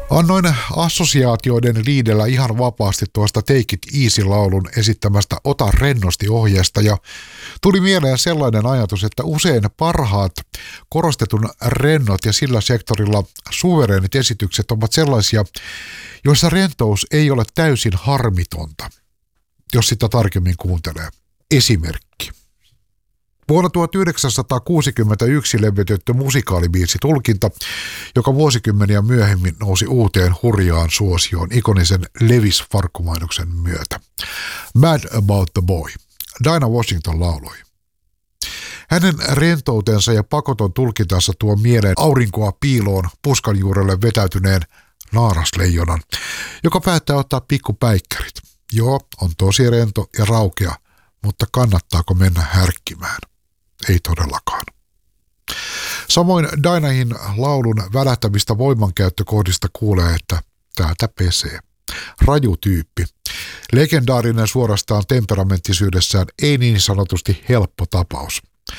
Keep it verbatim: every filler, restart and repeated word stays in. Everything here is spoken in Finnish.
Annoin assosiaatioiden liidellä ihan vapaasti tuosta Take It Easy-laulun esittämästä Ota rennosti -ohjeesta ja tuli mieleen sellainen ajatus, että usein parhaat korostetun rennot ja sillä sektorilla suvereenit esitykset ovat sellaisia, joissa rentous ei ole täysin harmitonta, jos sitä tarkemmin kuuntelee. Esimerkki. Vuonna tuhatyhdeksänsataakuusikymmentäyksi levytetty musikaalibiisi Tulkinta, joka vuosikymmeniä myöhemmin nousi uuteen hurjaan suosioon ikonisen Levis-farkkumainoksen myötä. Mad About the Boy. Dinah Washington lauloi. Hänen rentoutensa ja pakoton tulkintansa tuo mieleen aurinkoa piiloon puskan juurelle vetäytyneen naarasleijonan, joka päättää ottaa pikkupäikkärit. Joo, on tosi rento ja raukea, mutta kannattaako mennä härkkimään? Ei todellakaan. Samoin Dinahin laulun välähtämistä voimankäyttökohdista kuulee, että täältä pesee. Raju tyyppi. Legendaarinen suorastaan temperamenttisyydessään, ei niin sanotusti helppo tapaus.